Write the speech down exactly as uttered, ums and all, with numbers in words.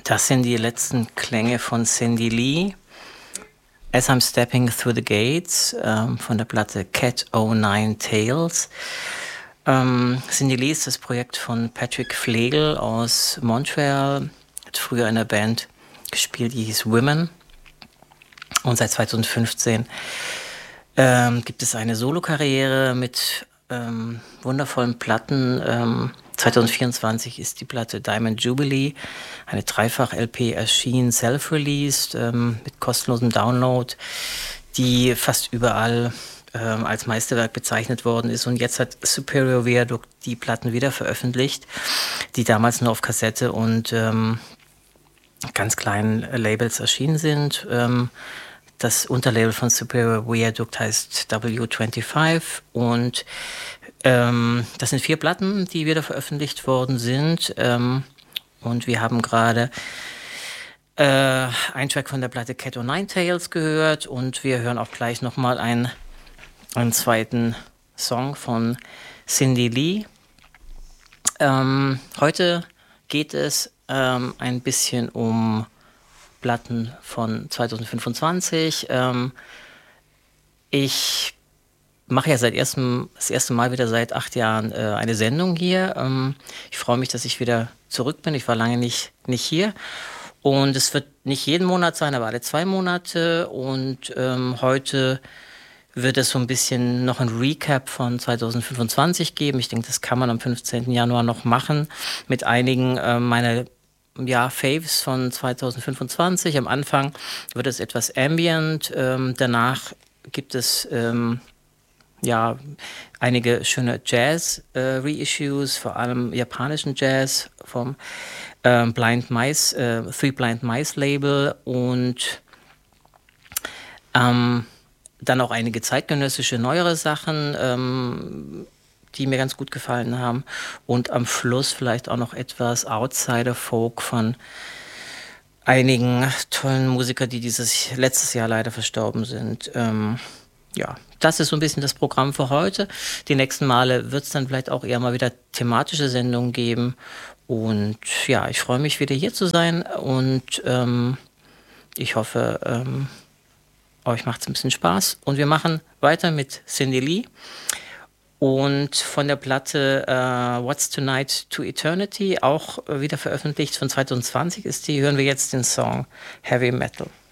Das sind die letzten Klänge von Cindy Lee. As I'm Stepping Through the Gates ähm, von der Platte Cat O Nine Tails. Ähm, Cindy Lee ist das Projekt von Patrick Flegel aus Montreal. Hat früher in einer Band gespielt, die hieß Women. Und seit zweitausendfünfzehn ähm, gibt es eine Solokarriere mit ähm, wundervollen Platten. Ähm, zweitausendvierundzwanzig ist die Platte Diamond Jubilee, eine Dreifach-L P erschienen, self-released, ähm, mit kostenlosem Download, die fast überall ähm, als Meisterwerk bezeichnet worden ist. Und jetzt hat Superior Viaduct die Platten wieder veröffentlicht, die damals nur auf Kassette und ähm, ganz kleinen Labels erschienen sind. Ähm, das Unterlabel von Superior Viaduct heißt W fünfundzwanzig und ähm, das sind vier Platten, die wieder veröffentlicht worden sind. Ähm, und wir haben gerade äh, einen Track von der Platte Cat O Nine Tails gehört und wir hören auch gleich nochmal einen, einen zweiten Song von Cindy Lee. Ähm, heute geht es ähm, ein bisschen um Platten von zweitausendfünfundzwanzig. Ähm, ich mache ja seit erstem, das erste Mal wieder seit acht Jahren äh, eine Sendung hier. Ähm, ich freue mich, dass ich wieder zurück bin. Ich war lange nicht, nicht hier. Und es wird nicht jeden Monat sein, aber alle zwei Monate. Und ähm, heute wird es so ein bisschen noch ein Recap von zweitausendfünfundzwanzig geben. Ich denke, das kann man am fünfzehnten Januar noch machen mit einigen äh, meiner ja, Faves von zweitausendfünfundzwanzig. Am Anfang wird es etwas ambient. Ähm, danach gibt es ähm, ja, einige schöne Jazz-Reissues, äh, vor allem japanischen Jazz vom äh, Blind Mice, äh, Three Blind Mice Label und ähm, dann auch einige zeitgenössische, neuere Sachen, ähm, die mir ganz gut gefallen haben. Und am Schluss vielleicht auch noch etwas Outsider-Folk von einigen tollen Musikern, die dieses letztes Jahr leider verstorben sind. Ähm, ja, das ist so ein bisschen das Programm für heute. Die nächsten Male wird es dann vielleicht auch eher mal wieder thematische Sendungen geben. Und ja, ich freue mich wieder hier zu sein und ähm, ich hoffe, ähm, euch macht es ein bisschen Spaß. Und wir machen weiter mit Cindy Lee. Und von der Platte uh, What's Tonight to Eternity, auch wieder veröffentlicht von zweitausendzwanzig ist die, hören wir jetzt den Song Heavy Metal.